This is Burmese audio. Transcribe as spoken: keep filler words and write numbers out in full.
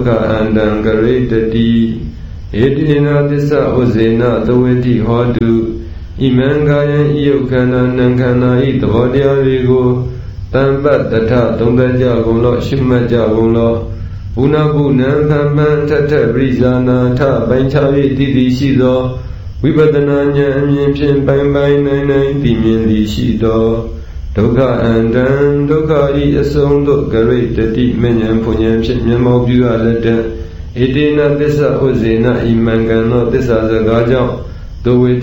ကအန္တံကရိတတိဧတိနာသစ္စာဥဇေနသဝေတိဟောတုဣမံကာယံဤယုတ်ခန္ဓာနံခန္ဓာဤသဘောတရားတွေကိုတံပတ္တထသုံးသပ်ကြကုန်လောရှုမှတ်ကြကုန်လောဘုနာပုနံဖန်ဖန်ထထပရိဇာနာထပိုင်းခြား၍တည်တည်ရှိသောဝိပဿနာဉာဏ်အမြင်ဖြင့်ပိုင်းပိုင်းနိုင်နိုင်သိမြင်သည်ရှိသောဒုက္ခအန္တံဒုက္ခဤအဆုံးသို့ကရိတတိမဉ္ဇဉ်ဘုံဉဏ်ဖြင့်မျက်မှောက်ပြုရလက်တံဧတေနသစ္စာဥဇေနဤမံကံသောသစ္စာစကားကြောင့်ဒုဝေ